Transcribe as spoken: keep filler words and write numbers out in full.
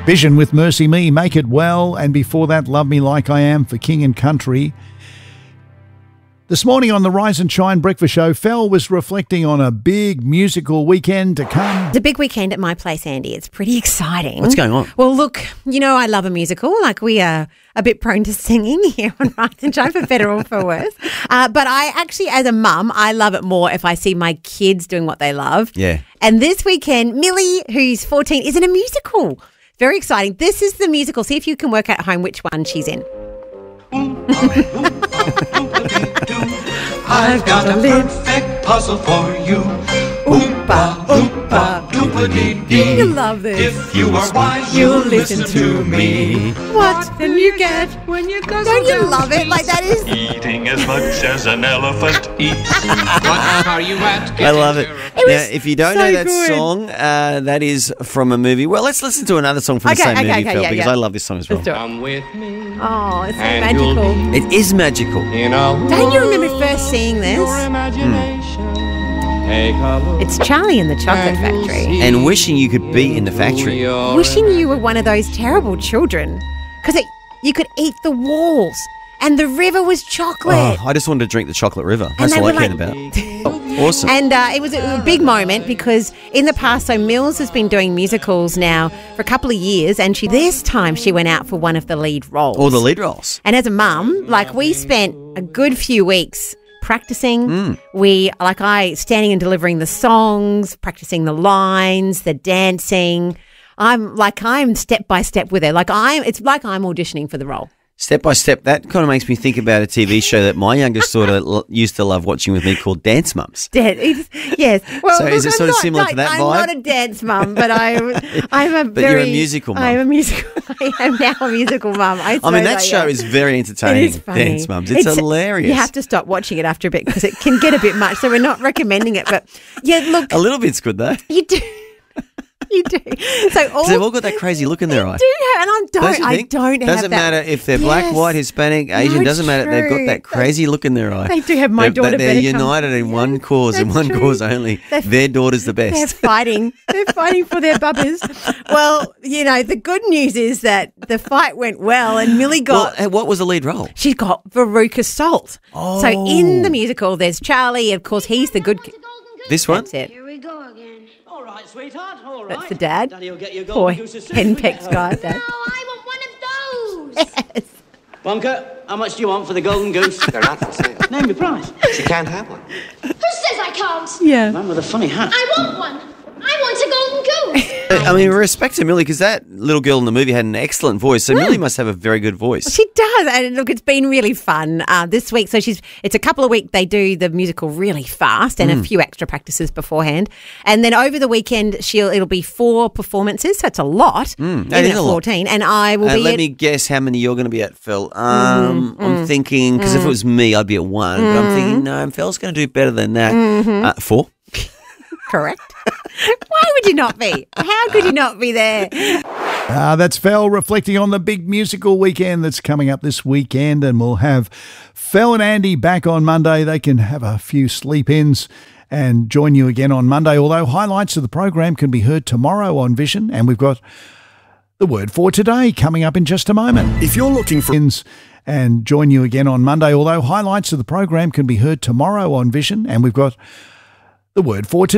Vision with Mercy Me, Make It Well, and before that, Love Me Like I Am for King and Country. This morning on the Rise and Shine Breakfast Show, Fel was reflecting on a big musical weekend to come. It's a big weekend at my place, Andy. It's pretty exciting. What's going on? Well, look, you know I love a musical. Like, we are a bit prone to singing here on Rise and Shine, for better or for worse. Uh, but I actually, as a mum, I love it more if I see my kids doing what they love. Yeah. And this weekend, Millie, who's fourteen, is in a musical. Very exciting. This is the musical. See if you can work out at home which one she's in. I've got a perfect puzzle for you. Oompa, oompa, doopity-dee. You love this. If you are wise, you'll listen to me. What can you get when you go? Don't you love it? Like, that is... Eating as much as an elephant eats. What are you at? I love it. It was Now, if you don't so know that good. song, uh, that is from a movie. Well, let's listen to another song from Okay, the same okay, movie, okay, Phil, yeah, because yeah. I love this song as well. Let's do it. Come with me. Oh, it's so And you'll magical. be It is magical. in a Don't you remember first seeing this? your imagination. Take a look It's Charlie and the Chocolate and you'll Factory. see And wishing you could be in the who factory. you're Wishing you were one of those terrible children, because you could eat the walls and the river was chocolate. Oh, I just wanted to drink the chocolate river. And That's they all I were cared like- about. Oh, awesome. And uh, it was a big moment because in the past, so Mills has been doing musicals now for a couple of years, and she this time she went out for one of the lead roles. All the lead roles. And as a mum, like, we spent a good few weeks practicing. Mm. We, like I, standing and delivering the songs, practicing the lines, the dancing. I'm like, I'm step by step with her. Like, I'm, it's like I'm auditioning for the role. Step by step, that kind of makes me think about a T V show that my youngest daughter l- used to love watching with me called Dance Mums. Dead. It's, yes. Well, So is it look, sort I'm of similar not, to that I'm vibe? not a dance mum, but I'm, I'm a But very... you're a musical mum. I'm a musical... I am now a musical mum. I, I mean, that suppose show am. is very It entertaining. is funny. Dance Mums. It's, hilarious. You have to stop watching it after a bit because it can get a bit much. So we're not recommending it. But yeah, look, A little bit's good, though. you do, you do. So all They've all got that crazy look in their eye. do have, and I don't. Don't you I think? don't. have Doesn't that. matter if they're black, Yes. white, Hispanic, Asian. No, doesn't matter. They've got true. that crazy look in their eye. They do have my They're, daughter They're better united in one cause and That's one true. cause only. They're- Their daughter's the They're best. fighting. They're fighting for their bubbers. Well, you know, the good news is that the fight went well, and Millie Well, got. uh, what was the lead role? She got Veruca Salt. Oh. So in the musical, there's Charlie. Of course, he's the good. This one? That's it. Here we go again. All right, sweetheart, all right. That's the dad. Daddy will get you a Boy, golden goose as soon as we henpecked get guy. home. Dad. No, I want one of those. Yes. Bunker, how much do you want for the golden goose? They're not for sale. Name your price. She can't have one. Who says I can't? Yeah. Man with a funny hat. I want one. I want a golden goose. I mean, respect to Millie, because that little girl in the movie had an excellent voice. So Millie must have a very good voice. She does, and look, it's been really fun uh, this week. So she's, it's a couple of weeks. They do the musical really fast, and Mm. a few extra practices beforehand, and then over the weekend, she'll it'll be four performances. So it's a lot, Mm, that even is at a lot. fourteen. And I will Uh, be. let at, me guess how many you're going to be at, Phil. Um, Mm-hmm. I'm thinking, because if it was me, I'd be at one. But I'm thinking, no, Phil's going to do better than that. Mm-hmm. Uh, four. correct. Why would you not be? How could you not be there? Uh, that's Fel reflecting on the big musical weekend that's coming up this weekend, and we'll have Fel and Andy back on Monday. They can have a few sleep-ins and join you again on Monday, although highlights of the program can be heard tomorrow on Vision, and we've got the word for today coming up in just a moment. If you're looking for and join you again on Monday, although highlights of the program can be heard tomorrow on Vision, and we've got the word for today.